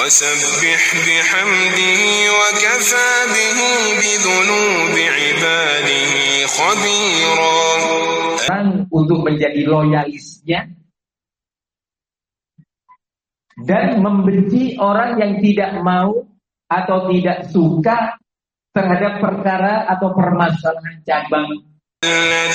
وسبح بحمده وكفى به بذنوب عباده خبيرا. Untuk menjadi loyalisnya dan membenci orang yang tidak mau atau tidak suka terhadap perkara atau permasalahan cabang